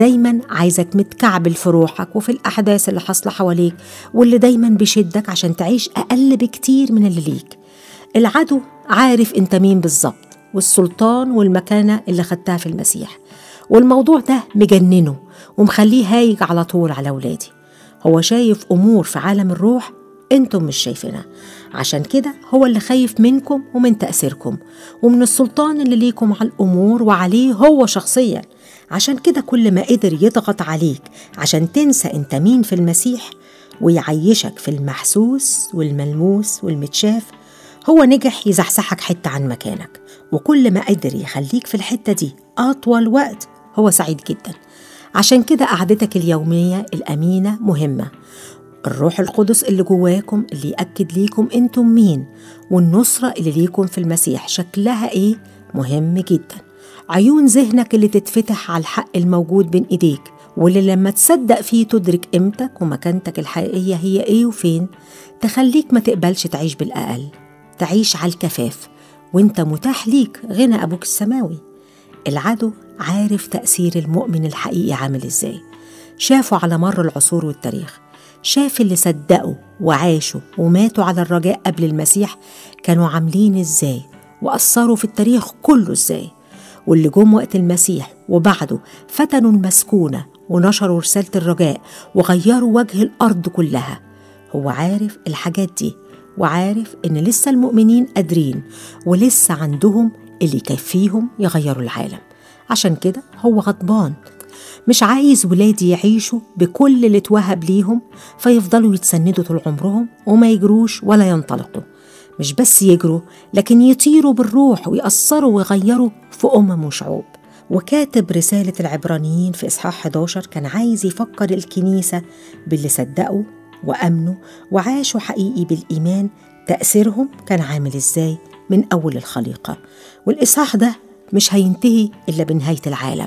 دايما عايزك متكعبل في روحك وفي الأحداث اللي حاصلة حواليك، واللي دايما بيشدك عشان تعيش أقل بكتير من اللي ليك. العدو عارف انت مين بالظبط، والسلطان والمكانة اللي خدتها في المسيح، والموضوع ده مجننه ومخليه هايج على طول على ولادي. هو شايف أمور في عالم الروح انتم مش شايفينها، عشان كده هو اللي خايف منكم ومن تأثيركم ومن السلطان اللي ليكم على الأمور وعليه هو شخصيا. عشان كده كل ما قدر يضغط عليك عشان تنسى انت مين في المسيح ويعيشك في المحسوس والملموس والمتشاف، هو نجح يزحزحك حتة عن مكانك. وكل ما قدر يخليك في الحتة دي أطول وقت هو سعيد جدا. عشان كده قعدتك اليومية الأمينة مهمة. الروح القدس اللي جواكم اللي يأكد ليكم انتم مين، والنصرة اللي ليكم في المسيح شكلها ايه مهم جدا. عيون ذهنك اللي تتفتح على الحق الموجود بين ايديك، واللي لما تصدق فيه تدرك قيمتك ومكانتك الحقيقية هي ايه وفين، تخليك ما تقبلش تعيش بالأقل، تعيش على الكفاف وانت متاح ليك غنى أبوك السماوي. العدو عارف تأثير المؤمن الحقيقي عامل ازاي، شافوا على مر العصور والتاريخ، شاف اللي صدقوا وعاشوا وماتوا على الرجاء قبل المسيح كانوا عاملين ازاي وأثروا في التاريخ كله ازاي، واللي جم وقت المسيح وبعده فتنوا المسكونة ونشروا رسالة الرجاء وغيروا وجه الأرض كلها. هو عارف الحاجات دي، وعارف إن لسه المؤمنين قادرين ولسه عندهم اللي يكفيهم يغيروا العالم. عشان كده هو غضبان، مش عايز ولادي يعيشوا بكل اللي اتوهب ليهم فيفضلوا يتسندوا طول عمرهم وما يجروش ولا ينطلقوا. مش بس يجروا لكن يطيروا بالروح ويأثروا ويغيروا في أمم وشعوب. وكاتب رسالة العبرانيين في إصحاح 11 كان عايز يفكر الكنيسة باللي صدقوا وأمنوا وعاشوا حقيقي بالإيمان تأثيرهم كان عامل إزاي من أول الخليقة. والإصحاح ده مش هينتهي إلا بنهاية العالم،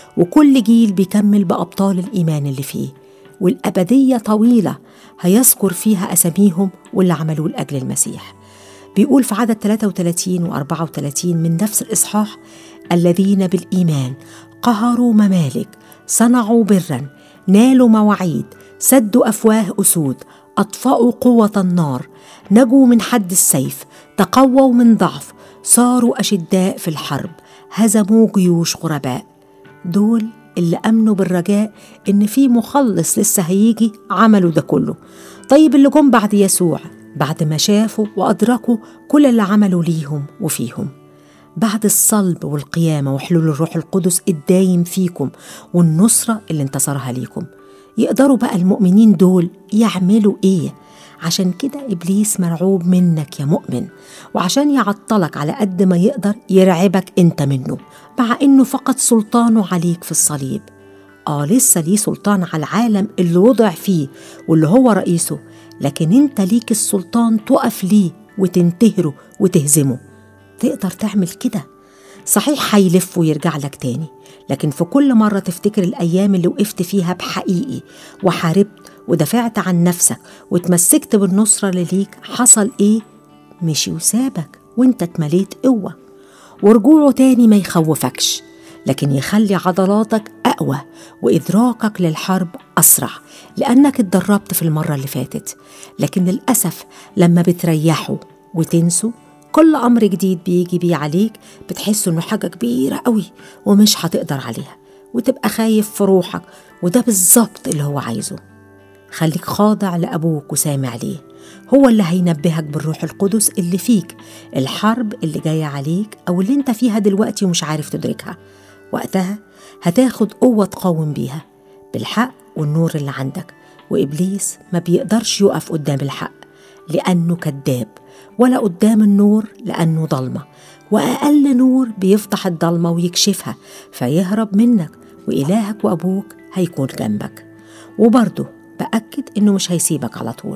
وكل جيل بيكمل بأبطال الإيمان اللي فيه، والأبدية طويلة هيذكر فيها أساميهم واللي عملوه لأجل المسيح. بيقول في عدد 33 و34 من نفس الإصحاح: الذين بالإيمان قهروا ممالك، صنعوا برا، نالوا مواعيد، سدوا أفواه أسود، أطفأوا قوة النار، نجوا من حد السيف، تقووا من ضعف، صاروا أشداء في الحرب، هزموا جيوش غرباء. دول اللي أمنوا بالرجاء إن في مخلص لسه هيجي عملوا ده كله. طيب اللي جم بعد يسوع بعد ما شافوا وأدركوا كل اللي عملوا ليهم وفيهم، بعد الصلب والقيامة وحلول الروح القدس الدايم فيكم والنصرة اللي انتصرها ليكم، يقدروا بقى المؤمنين دول يعملوا إيه؟ عشان كده إبليس مرعوب منك يا مؤمن، وعشان يعطلك على قد ما يقدر يرعبك أنت منه، مع إنه فقد سلطانه عليك في الصليب. لسه ليه سلطان على العالم اللي وضع فيه واللي هو رئيسه، لكن أنت ليك السلطان تقف ليه وتنتهره وتهزمه. تقدر تعمل كده؟ صحيح هيلف ويرجع لك تاني، لكن في كل مرة تفتكر الأيام اللي وقفت فيها بحقيقي وحاربت ودافعت عن نفسك وتمسكت بالنصرة اللي ليك، حصل إيه؟ مشي وسابك وانت اتمليت قوة. ورجوعه تاني ما يخوفكش، لكن يخلي عضلاتك أقوى وإدراكك للحرب أسرع، لأنك اتدربت في المرة اللي فاتت. لكن للأسف لما بتريحوا وتنسوا، كل أمر جديد بيجي بيه عليك بتحسوا إنه حاجة كبيرة قوي ومش هتقدر عليها، وتبقى خايف في روحك، وده بالظبط اللي هو عايزه. خليك خاضع لأبوك وسامع ليه، هو اللي هينبهك بالروح القدس اللي فيك الحرب اللي جاية عليك أو اللي انت فيها دلوقتي ومش عارف تدركها. وقتها هتاخد قوة تقاوم بيها بالحق والنور اللي عندك. وإبليس ما بيقدرش يقف قدام الحق لأنه كذاب، ولا قدام النور لأنه ضلمة، وأقل نور بيفتح الضلمة ويكشفها فيهرب منك، وإلهك وأبوك هيكون جنبك. وبرضه بأكد إنه مش هيسيبك على طول،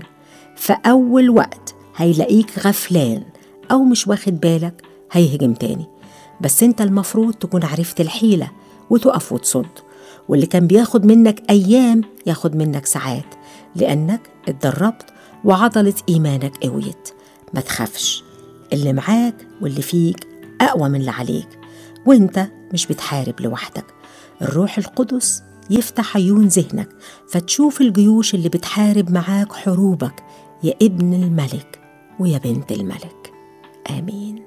فأول وقت هيلاقيك غفلان أو مش واخد بالك هيهجم تاني، بس انت المفروض تكون عرفت الحيلة وتقف وتصد. واللي كان بياخد منك أيام ياخد منك ساعات، لأنك اتدربت وعضلة إيمانك قويت. ما تخافش، اللي معاك واللي فيك أقوى من اللي عليك، وانت مش بتحارب لوحدك. الروح القدس يفتح عيون ذهنك فتشوف الجيوش اللي بتحارب معاك حروبك يا ابن الملك ويا بنت الملك. آمين.